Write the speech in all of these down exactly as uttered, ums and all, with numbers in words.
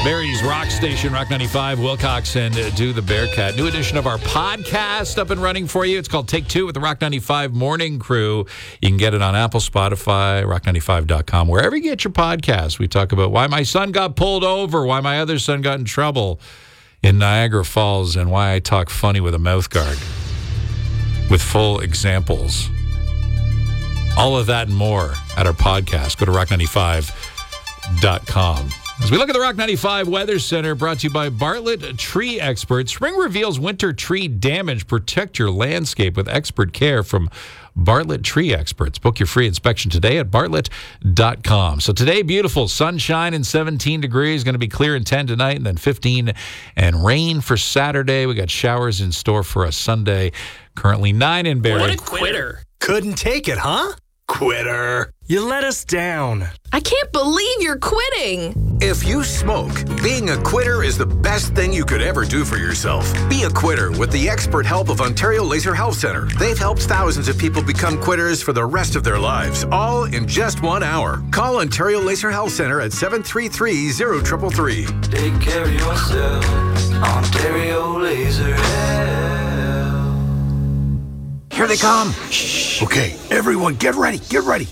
Barrie's rock station, Rock ninety-five, Wilcox and uh, Do the Bearcat. New edition of our podcast up and running for you. It's called Take Two with the Rock ninety-five Morning Crew. You can get it on Apple, Spotify, rock ninety-five dot com, wherever you get your podcasts. We talk about why my son got pulled over, why my other son got in trouble in Niagara Falls, and why I talk funny with a mouth guard with full examples. All of that and more at our podcast. Go to rock ninety-five dot com. As we look at the Rock ninety-five Weather Center, brought to you by Bartlett Tree Experts. Spring reveals winter tree damage. Protect your landscape with expert care from Bartlett Tree Experts. Book your free inspection today at bartlett dot com. So today, beautiful sunshine and seventeen degrees. Going to be clear and ten tonight, and then fifteen and rain for Saturday. We got showers in store for us Sunday. Currently nine in Barrie. What a quitter. Couldn't take it, huh? Quitter. You let us down. I can't believe you're quitting. If you smoke, being a quitter is the best thing you could ever do for yourself. Be a quitter with the expert help of Ontario Laser Health Centre. They've helped thousands of people become quitters for the rest of their lives, all in just one hour. Call Ontario Laser Health Centre at seven three three, zero three three three. Take care of yourself, Ontario Laser Health. Here they come. Shh. Okay, everyone, get ready, get ready.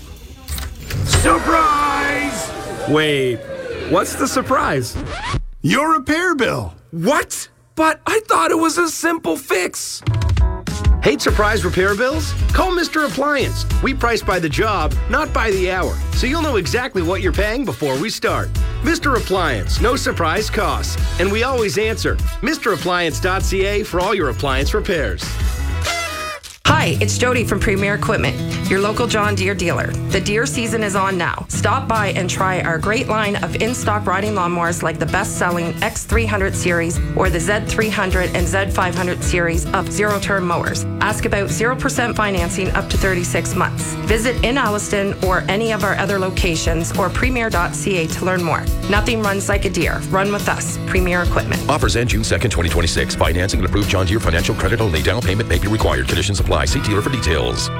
Surprise! Wait, what's the surprise? Your repair bill. What? But I thought it was a simple fix. Hate surprise repair bills? Call Mister Appliance. We price by the job, not by the hour, so you'll know exactly what you're paying before we start. Mister Appliance, no surprise costs. And we always answer. Mister Appliance dot C A for all your appliance repairs. Hi, it's Jody from Premier Equipment, your local John Deere dealer. The deer season is on now. Stop by and try our great line of in-stock riding lawnmowers like the best-selling X three hundred series or the Z three hundred and Z five hundred series of zero-turn mowers. Ask about zero percent financing up to thirty-six months. Visit in Alliston or any of our other locations or premier dot C A to learn more. Nothing runs like a deer. Run with us, Premier Equipment. Offers end June second, twenty twenty-six. Financing and approved John Deere financial credit only. Down payment may be required. Conditions apply. See dealer for details.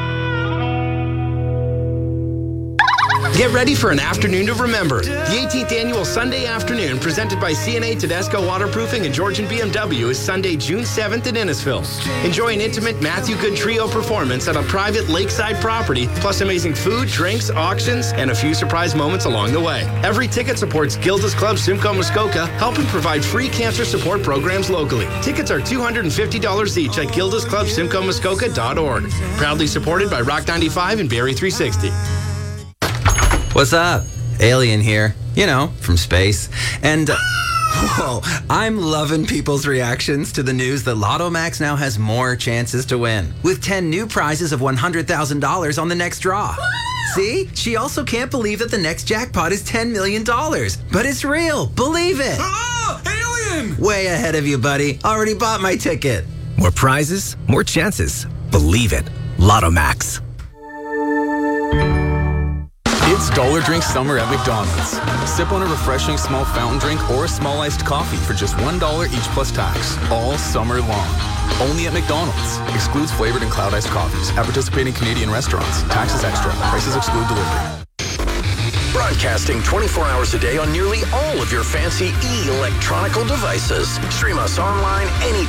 Get ready for an afternoon to remember. The eighteenth annual Sunday afternoon presented by C N A Tedesco Waterproofing and Georgian B M W is Sunday, June seventh in Innisfil. Enjoy an intimate Matthew Good Trio performance at a private lakeside property, plus amazing food, drinks, auctions, and a few surprise moments along the way. Every ticket supports Gilda's Club Simcoe Muskoka, helping provide free cancer support programs locally. Tickets are two hundred fifty dollars each at gildas club simcoe muskoka dot org. Proudly supported by Rock ninety-five and Barrie three sixty. What's up? Alien here. You know, from space. And, uh, whoa, I'm loving people's reactions to the news that Lotto Max now has more chances to win, with ten new prizes of one hundred thousand dollars on the next draw. See? She also can't believe that the next jackpot is ten million dollars. But it's real. Believe it. Oh, alien! Way ahead of you, buddy. Already bought my ticket. More prizes, more chances. Believe it. Lotto Max. It's Dollar Drink Summer at McDonald's. Sip on a refreshing small fountain drink or a small iced coffee for just one dollar each plus tax, all summer long. Only at McDonald's. Excludes flavored and cloud iced coffees at participating Canadian restaurants. Taxes extra. Prices exclude delivery. Broadcasting twenty-four hours a day on nearly all of your fancy e-electronical devices. Stream us online any